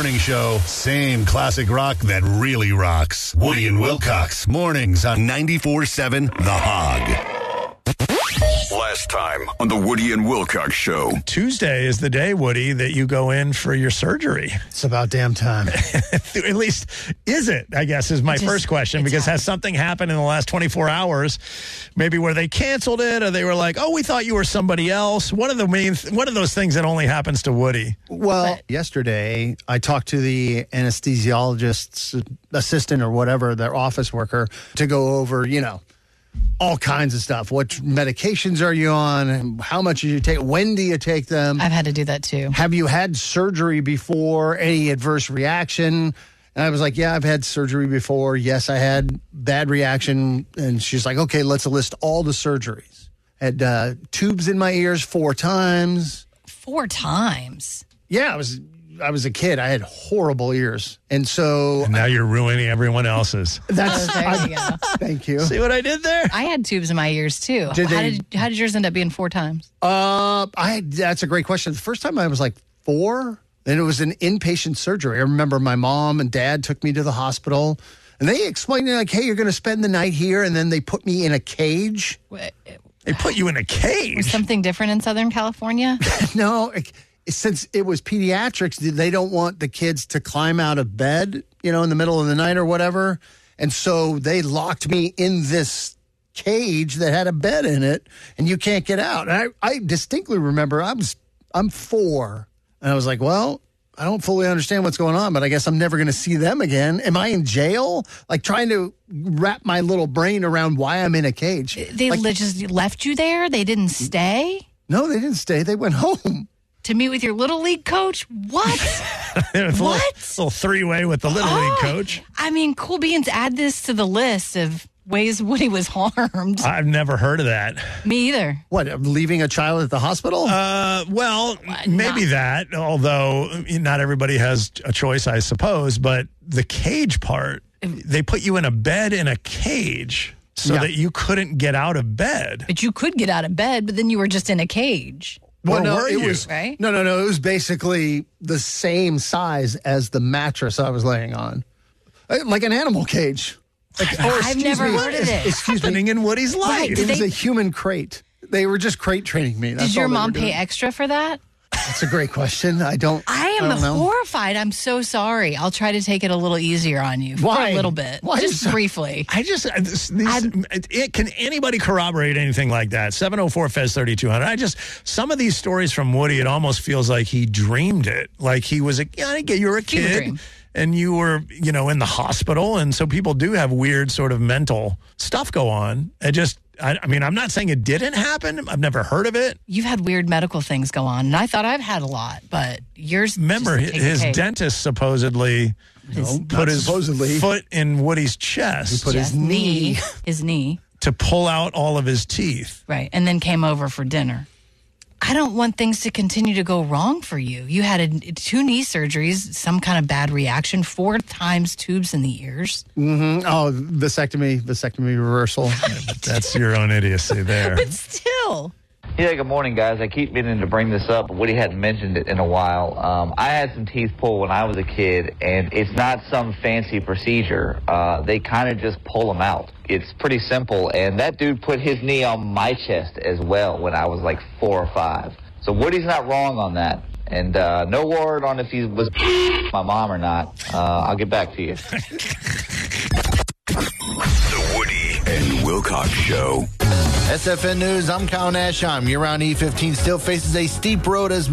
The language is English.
morning show. Same classic rock that really rocks. Woody and Wilcox. Mornings on 94.7 The Hog. Last time on the Woody and Wilcox Show. Tuesday is the day, Woody, that you go in for your surgery. It's about damn time. At least, is it, I guess, is my first question. Because has something happened in the last 24 hours, maybe where they canceled it or they were like, oh, we thought you were somebody else? What are those things that only happens to Woody? Well, yesterday I talked to the anesthesiologist's assistant or whatever, their office worker, to go over, all kinds of stuff. What medications are you on? How much do you take? When do you take them? I've had to do that too. Have you had surgery before? Any adverse reaction? And I was like, yeah, I've had surgery before. Yes, I had bad reaction. And she's like, okay, let's list all the surgeries. Had tubes in my ears 4 times. 4 times? Yeah, I was a kid. I had horrible ears. And so... And now you're ruining everyone else's. That's... there you go. Thank you. See what I did there? I had tubes in my ears, too. How did yours end up being 4 times? That's a great question. The first time I was like 4, and it was an inpatient surgery. I remember my mom and dad took me to the hospital, and they explained, like, hey, you're going to spend the night here, and then they put me in a cage. They put you in a cage? Was something different in Southern California? No, since it was pediatrics, they don't want the kids to climb out of bed, in the middle of the night or whatever. And so they locked me in this cage that had a bed in it, and you can't get out. And I distinctly remember I'm 4, and I was like, well, I don't fully understand what's going on, but I guess I'm never going to see them again. Am I in jail? Like trying to wrap my little brain around why I'm in a cage. They just left you there? They didn't stay? No, they didn't stay. They went home. To meet with your Little League coach? What? What? Little 3-way with the Little League coach. I mean, cool beans, add this to the list of ways Woody was harmed. I've never heard of that. Me either. What, leaving a child at the hospital? Well, maybe that, although not everybody has a choice, I suppose. But the cage part, they put you in a bed in a cage so that you couldn't get out of bed. But you could get out of bed, but then you were just in a cage. Well, no, were it you? was right? No. It was basically the same size as the mattress I was laying on, like an animal cage. I've never heard of this. Happening in Woody's life. It was a human crate. They were just crate training me. That's Did your all they mom were doing. pay extra for that? That's a great question. I don't know. Horrified. I'm so sorry. I'll try to take it a little easier on you for Why? a little bit, Why just briefly. Can anybody corroborate anything like that? 704-FEZ-3200. Some of these stories from Woody, it almost feels like he dreamed it. Like he was you were a kid and you were, in the hospital. And so people do have weird sort of mental stuff go on. I'm not saying it didn't happen. I've never heard of it. You've had weird medical things go on, and I thought I've had a lot, but yours. Remember, his dentist supposedly put his foot in Woody's chest. He put his knee to pull out all of his teeth. Right, and then came over for dinner. I don't want things to continue to go wrong for you. You had 2 knee surgeries, some kind of bad reaction, 4 times tubes in the ears. Mm-hmm. Oh, vasectomy reversal. That's your own idiocy there. But still. Yeah, good morning, guys. I keep meaning to bring this up. Woody hadn't mentioned it in a while. I had some teeth pulled when I was a kid, and it's not some fancy procedure. They kind of just pull them out. It's pretty simple, and that dude put his knee on my chest as well when I was like 4 or 5. So Woody's not wrong on that. And no word on if he was my mom or not. I'll get back to you. The Woody and Wilcox Show. SFN News, I'm Kyle Nash. Year-round E15 still faces a steep road as